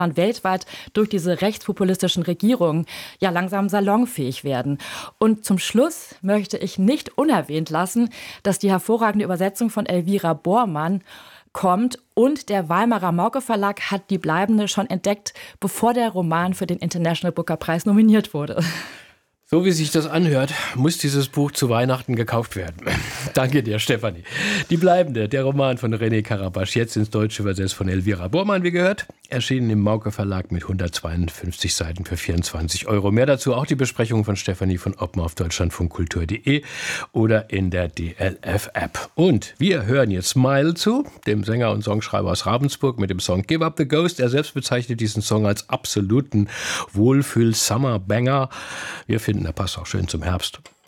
weltweit durch diese rechtspopulistischen Regierungen ja langsam salonfähig werden. Und zum Schluss möchte ich nicht unerwähnt lassen, dass die hervorragende Übersetzung von Elvira Bormann kommt und der Weimarer Mauke Verlag hat Die Bleibende schon entdeckt, bevor der Roman für den International Booker Prize nominiert wurde. So wie sich das anhört, muss dieses Buch zu Weihnachten gekauft werden. Danke dir, Stefanie. Die Bleibende, der Roman von René Karabasch, jetzt ins Deutsche übersetzt von Elvira Bormann, wie gehört, erschienen im Mauke Verlag mit 152 Seiten für 24 €. Mehr dazu auch die Besprechung von Stefanie von Oppen auf deutschlandfunkkultur.de oder in der DLF-App. Und wir hören jetzt Smile zu, dem Sänger und Songschreiber aus Ravensburg mit dem Song Give Up the Ghost. Er selbst bezeichnet diesen Song als absoluten Wohlfühl-Summer-Banger. Wir finden, er passt auch schön zum Herbst.